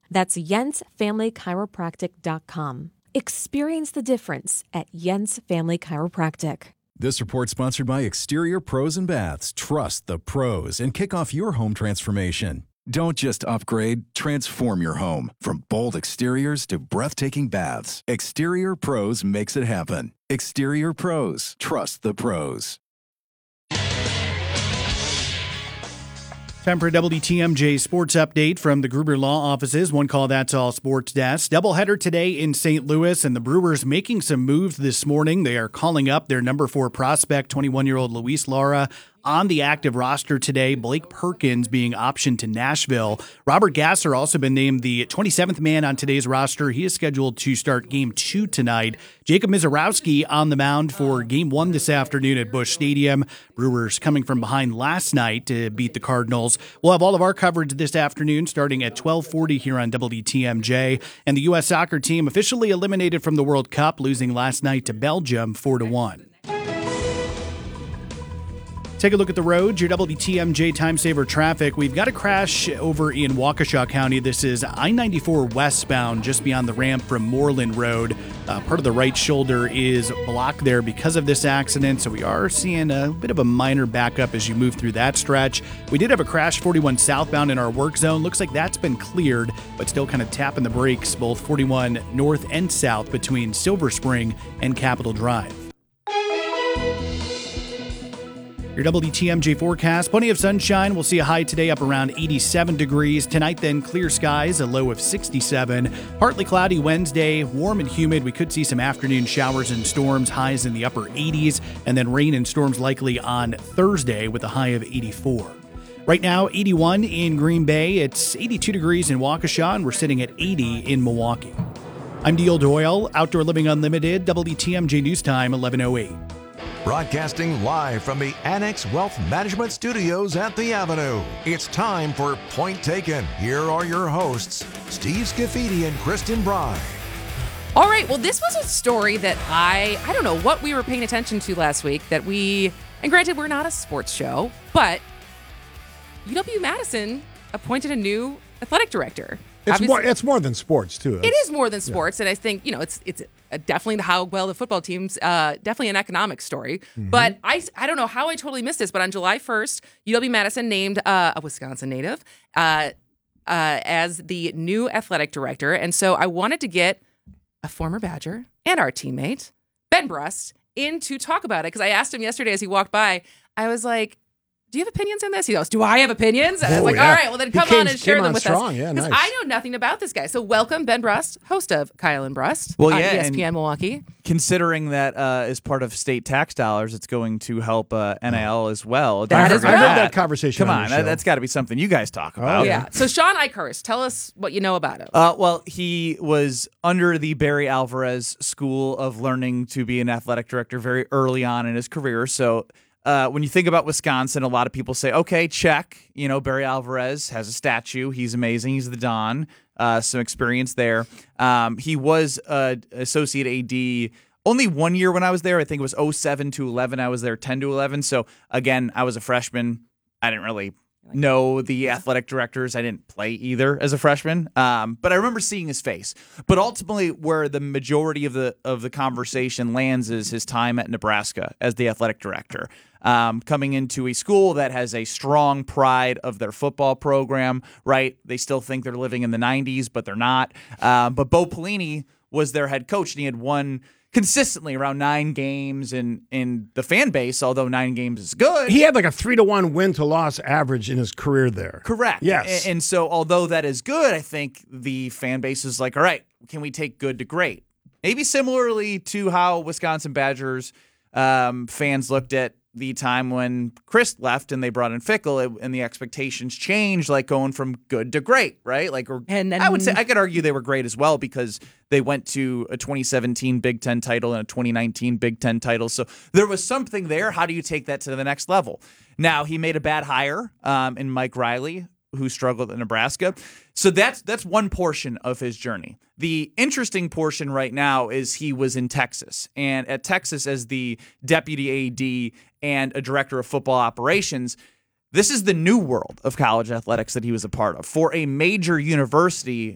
That's jensfamilychiropractic.com. Experience the difference at Jens Family Chiropractic. This report sponsored by Exterior Pros and Baths. Trust the pros and kick off your home transformation. Don't just upgrade, transform your home. From bold exteriors to breathtaking baths, Exterior Pros makes it happen. Exterior Pros. Trust the pros. Time for a WTMJ sports update from the Gruber Law Offices. One call, that's all sports desk. Doubleheader today in St. Louis, and the Brewers making some moves this morning. They are calling up their number 4 prospect, 21-year-old Luis Lara, on the active roster today. Blake Perkins being optioned to Nashville. Robert Gasser also been named the 27th man on today's roster. He is scheduled to start Game 2 tonight. Jacob Mizorowski on the mound for Game 1 this afternoon at Busch Stadium. Brewers coming from behind last night to beat the Cardinals. We'll have all of our coverage this afternoon starting at 12:40 here on WTMJ. And the U.S. soccer team officially eliminated from the World Cup, losing last night to Belgium 4-1. Take a look at the road, your WTMJ Time Saver traffic. We've got a crash over in Waukesha County. This is I-94 westbound, just beyond the ramp from Moreland Road. Part of the right shoulder is blocked there because of this accident, so we are seeing a bit of a minor backup as you move through that stretch. We did have a crash 41 southbound in our work zone. Looks like that's been cleared, but still kind of tapping the brakes, both 41 north and south between Silver Spring and Capitol Drive. Your WTMJ forecast, plenty of sunshine. We'll see a high today up around 87 degrees. Tonight then, clear skies, a low of 67. Partly cloudy Wednesday, warm and humid. We could see some afternoon showers and storms, highs in the upper 80s, and then rain and storms likely on Thursday with a high of 84. Right now, 81 in Green Bay. It's 82 degrees in Waukesha, and we're sitting at 80 in Milwaukee. I'm Neil Doyle, Outdoor Living Unlimited, WTMJ News Time, 11:08. Broadcasting live from the Annex Wealth Management Studios at the Avenue. It's time for Point Taken. Here are your hosts, Steve Scafidi and Kristen Bry. All right, well, this was a story that I don't know what we were paying attention to last week and granted, we're not a sports show, but UW-Madison appointed a new athletic director. It's more than sports, too. It is more than sports, and I think, it's definitely how well the football team's definitely an economic story. Mm-hmm. But I don't know how I totally missed this, but on July 1st, UW-Madison named a Wisconsin native as the new athletic director. And so I wanted to get a former Badger and our teammate, Ben Brust, in to talk about it, because I asked him yesterday as he walked by, I was like, do you have opinions on this? He goes, do I have opinions? And I was like, all right, well then come on and share them with us. Yeah, because nice. I know nothing about this guy. So welcome, Ben Brust, host of Kyle and Brust on ESPN Milwaukee. Considering that is part of state tax dollars, it's going to help NIL as well. I heard that conversation. Come on, that's got to be something you guys talk about. Oh, yeah. So Sean Eichhorst, tell us what you know about him. Well, he was under the Barry Alvarez School of Learning to be an athletic director very early on in his career. So when you think about Wisconsin, a lot of people say, okay, check. Barry Alvarez has a statue. He's amazing. He's the Don. Some experience there. He was associate AD only 1 year when I was there. I think it was 07 to 11. I was there 10 to 11. So, again, I was a freshman. I didn't really know the athletic directors. I didn't play either as a freshman, but I remember seeing his face. But ultimately, where the majority of the conversation lands is his time at Nebraska as the athletic director. Coming into a school that has a strong pride of their football program, right? They still think they're living in the 90s, but they're not. But Bo Pelini was their head coach, and he had won consistently around 9 games in the fan base, although 9 games is good. He had like a 3-1 win to loss average in his career there. Correct. Yes. And so although that is good, I think the fan base is like, all right, can we take good to great? Maybe similarly to how Wisconsin Badgers fans looked at the time when Chris left and they brought in Fickle, and the expectations changed, like going from good to great, right? And then I would say I could argue they were great as well, because they went to a 2017 Big Ten title and a 2019 Big Ten title. So there was something there. How do you take that to the next level? Now, he made a bad hire in Mike Riley, who struggled at Nebraska. So that's one portion of his journey. The interesting portion right now is he was in Texas, and at Texas as the deputy AD and a director of football operations. This is the new world of college athletics that he was a part of. For a major university,